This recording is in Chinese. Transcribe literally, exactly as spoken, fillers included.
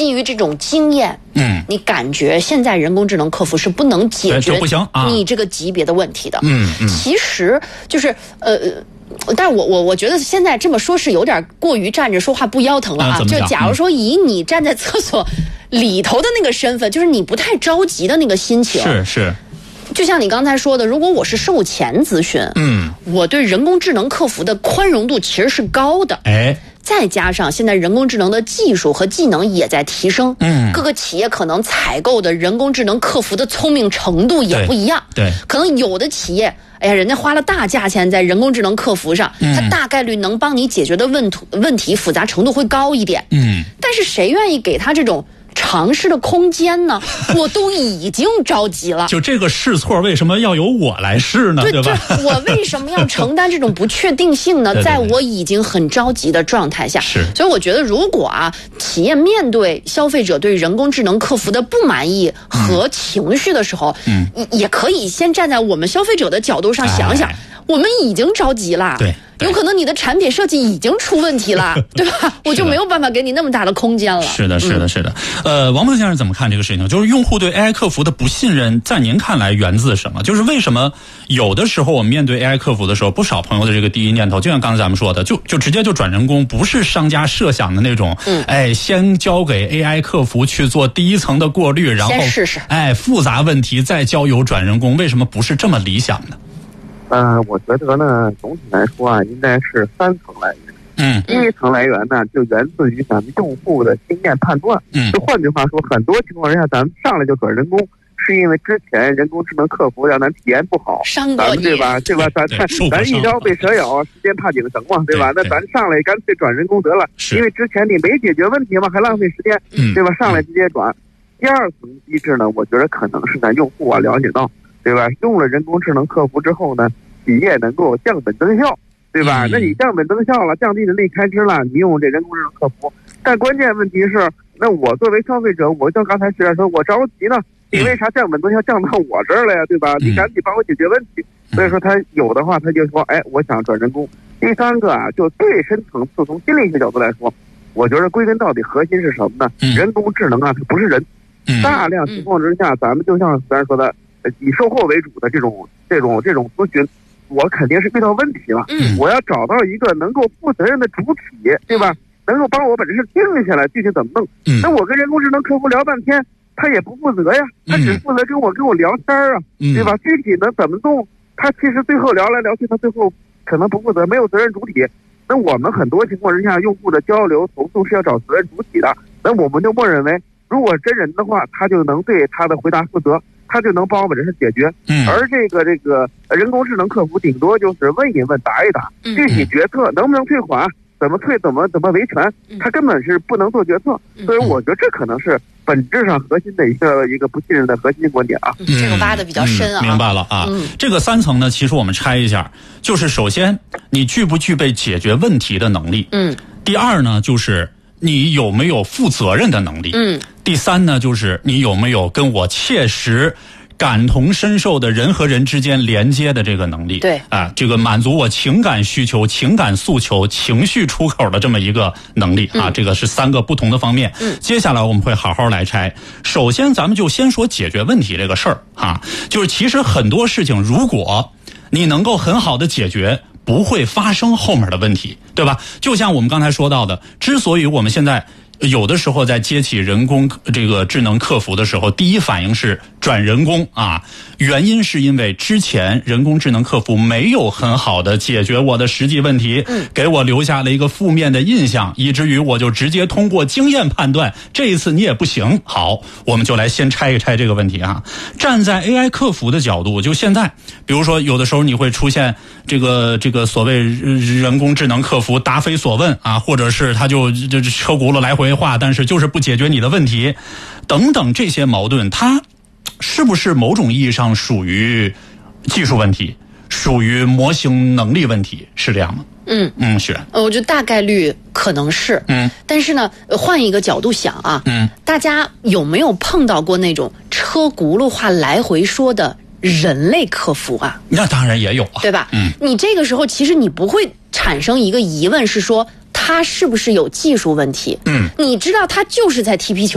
基于这种经验， 嗯， 你感觉现在人工智能客服是不能解决你这个级别的问题的。 嗯嗯， 其实就是呃。但我我我觉得现在这么说是有点过于站着说话不腰疼了啊！就假如说以你站在厕所里头的那个身份，就是你不太着急的那个心情， 是是。 就像你刚才说的，如果我是售前咨询， 嗯， 我对人工智能客服的宽容度其实是高的， 哎。 再加上现在人工智能的技术和技能也在提升， 嗯， 各个企业可能采购的人工智能客服的聪明程度也不一样， 对，对可能有的企业，哎呀，人家花了大价钱在人工智能客服上， 嗯， 它大概率能帮你解决的问题问题复杂程度会高一点， 嗯， 但是谁愿意给他这种尝试的空间呢？我都已经着急了。 就这个试错，为什么要由我来试呢？ 对, 对吧？ 我为什么要承担这种不确定性呢？ 对对对， 在我已经很着急的状态下， 是。 所以我觉得，如果啊，企业面对消费者对人工智能客服的不满意和情绪的时候， 嗯， 也可以先站在我们消费者的角度上想想，哎、我们已经着急了。 对。 有可能你的产品设计已经出问题了，对吧？我就没有办法给你那么大的空间了。 是的，是的，是的。呃，王鹏先生怎么看这个事情？就是用户对 A I 客服的不信任，在您看来源自什么？就是为什么有的时候我们面对 A I 客服的时候，不少朋友的这个第一念头，就像刚才咱们说的，就就直接就转人工，不是商家设想的那种， 嗯， 哎，先交给 A I 客服去做第一层的过滤，然后先试试， 哎，复杂问题再交由转人工，为什么不是这么理想的？ 呃，我觉得呢，总体来说啊，应该是三层来源。 嗯， 第一层来源呢，就源自于咱们用户的经验判断。 嗯， 就换句话说，很多情况下，咱们上来就转人工，是因为之前人工智能客服让咱体验不好， 伤过你， 对吧？对吧？咱咱咱一朝被蛇咬，十年怕井绳嘛，对吧？那咱上来干脆转人工得了，因为之前你没解决问题嘛，还浪费时间， 嗯， 对吧？上来直接转。第二层机制呢，我觉得可能是咱用户啊了解到，对吧？用了人工智能客服之后呢，企业能够降本增效，对吧？ 嗯、 那你降本增效了，降低人力开支了，你用这人工智能客服，但关键问题是，那我作为消费者，我像刚才徐老师说，我着急呢，你为啥降本增效降到我这儿了呀？对吧？你赶紧帮我解决问题。所以说他有的话，他就说，哎，我想转人工。第三个啊，就最深层次，从心理学角度来说，我觉得归根到底核心是什么呢？ 嗯、 人工智能啊，它不是人。 嗯、 大量情况之下，咱们就像咱说的，以售后为主的这种这种这种咨询，我肯定是遇到问题了。 嗯， 我要找到一个能够负责任的主体，对吧？能够帮我把这事定下来，具体怎么弄？ 嗯， 那我跟人工智能客服聊半天，他也不负责呀，他只负责跟我跟我聊天啊， 嗯、 对吧？具体能怎么弄？他其实最后聊来聊去，他最后可能不负责，没有责任主体。那我们很多情况之下，用户的交流投诉是要找责任主体的，那我们就默认为，如果真人的话，他就能对他的回答负责，他就能帮我把这事解决。 嗯， 而这个这个人工智能客服顶多就是问一问、答一答，具体决策能不能退款、怎么退、怎么怎么维权，他根本是不能做决策。所以我觉得这可能是本质上核心的一个一个不信任的核心观点啊。 嗯、这个挖的比较深啊、 嗯。明白了啊。嗯、这个三层呢，其实我们拆一下，就是首先你具不具备解决问题的能力。 嗯。 第二呢，就是你有没有负责任的能力。 嗯。 第三呢，就是你有没有跟我切实感同身受的人和人之间连接的这个能力。 对啊，这个满足我情感需求、情感诉求、情绪出口的这么一个能力啊， 嗯、 这个是三个不同的方面。 嗯， 接下来我们会好好来拆。首先，咱们就先说解决问题这个事儿啊，就是其实很多事情，如果你能够很好的解决，不会发生后面的问题，对吧？就像我们刚才说到的，之所以我们现在有的时候在接起人工这个智能客服的时候，第一反应是转人工啊，原因是因为之前人工智能客服没有很好的解决我的实际问题，给我留下了一个负面的印象，以至于我就直接通过经验判断，这一次你也不行。好，我们就来先拆一拆这个问题啊。站在 A I 客服的角度，就现在，比如说有的时候你会出现这个这个所谓人工智能客服答非所问啊，或者是他就就车轱辘来回话，但是就是不解决你的问题，等等这些矛盾，它是不是某种意义上属于技术问题，属于模型能力问题，是这样吗？ 嗯嗯，是。 我觉得大概率可能是。 嗯， 但是呢，换一个角度想啊， 嗯， 大家有没有碰到过那种车轱辘话来回说的人类客服啊？ 那当然也有啊， 对吧？ 嗯， 你这个时候其实你不会产生一个疑问，是说他是不是有技术问题？ 嗯， 你知道他就是在踢皮球。